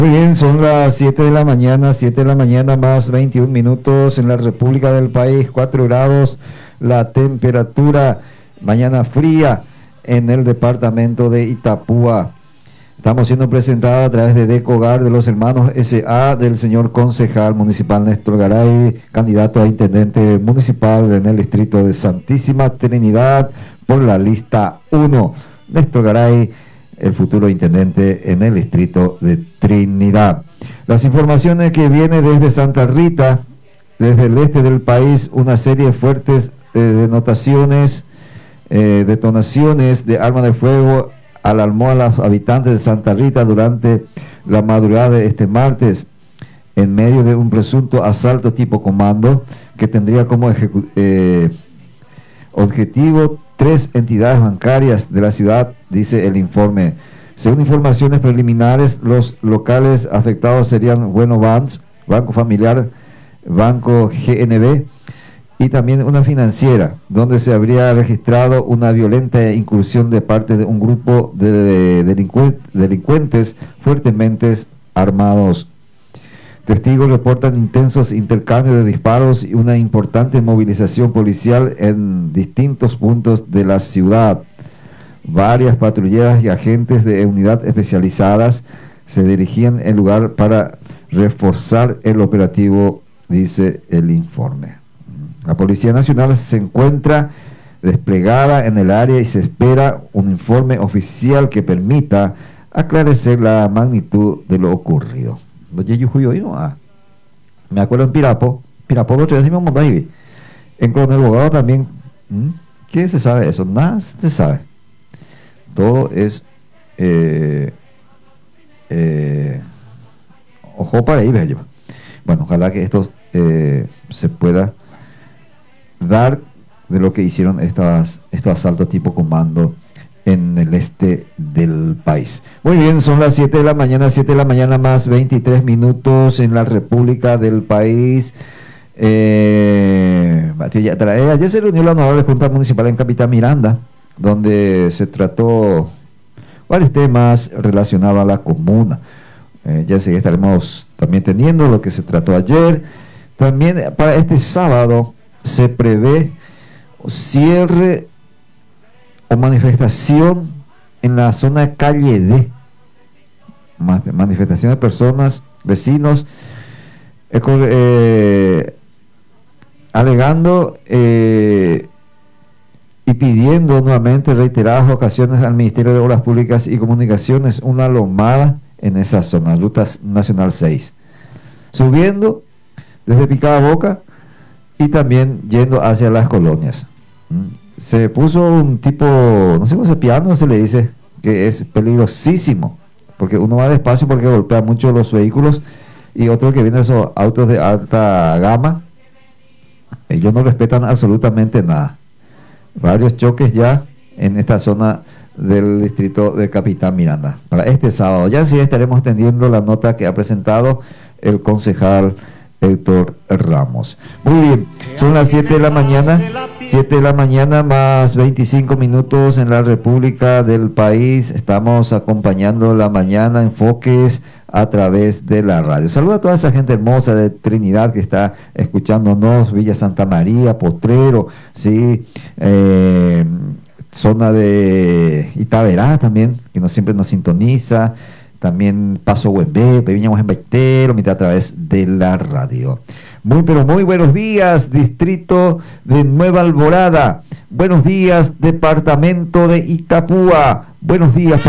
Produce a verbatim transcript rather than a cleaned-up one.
Muy bien, son las siete de la mañana, siete de la mañana más veintiún minutos en la República del país, cuatro grados la temperatura, mañana fría en el departamento de Itapúa. Estamos siendo presentados a través de DECOGAR de los hermanos S A del señor concejal municipal Néstor Garay, candidato a intendente municipal en el distrito de Santísima Trinidad por la lista uno. Néstor Garay, el futuro intendente en el distrito de Trinidad. Las informaciones que vienen desde Santa Rita, desde el este del país, una serie de fuertes eh, denotaciones, eh, detonaciones de armas de fuego alarmó a los habitantes de Santa Rita durante la madrugada de este martes, en medio de un presunto asalto tipo comando que tendría como eh, objetivo tres entidades bancarias de la ciudad, dice el informe. Según informaciones preliminares, los locales afectados serían Bueno Banks, Banco Familiar, Banco G N B y también una financiera, donde se habría registrado una violenta incursión de parte de un grupo de, de, de delincu delincuentes fuertemente armados. Testigos reportan intensos intercambios de disparos y una importante movilización policial en distintos puntos de la ciudad. Varias patrulleras y agentes de unidades especializadas se dirigían al lugar para reforzar el operativo, dice el informe. La Policía Nacional se encuentra desplegada en el área y se espera un informe oficial que permita aclarecer la magnitud de lo ocurrido. Me acuerdo en Pirapo, Pirapo dos tres decimos ahí. En Coronel Bogado también. ¿Qué se sabe de eso? Nada se sabe. Todo es eh, eh, ojo para ahí, bello. Bueno, ojalá que esto eh, se pueda dar de lo que hicieron estas, estos asaltos tipo comando en el este del país. Muy bien, son las siete de la mañana, siete de la mañana más veintitrés minutos en la República del país. Eh, ayer se reunió la Honorable Junta Municipal en Capitán Miranda, donde se trató varios temas relacionados a la comuna. Eh, ya sé, estaremos también teniendo lo que se trató ayer. También para este sábado se prevé cierre o manifestación en la zona de calle D, manifestación de personas, vecinos, eh, eh, alegando eh, y pidiendo nuevamente reiteradas ocasiones al Ministerio de Obras Públicas y Comunicaciones una lomada en esa zona, Ruta Nacional seis, subiendo desde Picada Boca y también yendo hacia las colonias. Se puso un tipo, no sé cómo se piano se le dice, que es peligrosísimo, porque uno va despacio porque golpea mucho los vehículos, y otro que vienen esos autos de alta gama, ellos no respetan absolutamente nada. Varios choques ya en esta zona del distrito de Capitán Miranda. Para este sábado, ya sí estaremos atendiendo la nota que ha presentado el concejal Héctor Ramos. Muy bien, son las siete de la mañana, siete de la mañana más veinticinco minutos en la República del país. Estamos acompañando la mañana enfoques a través de la radio. Saluda a toda esa gente hermosa de Trinidad que está escuchándonos, Villa Santa María, Potrero, sí, eh, zona de Itaverá también, que no siempre nos sintoniza. También Paso Huembe, Peviña en Baitero, mitad a través de la radio. Muy, pero muy buenos días, distrito de Nueva Alborada. Buenos días, departamento de Itapúa. Buenos días.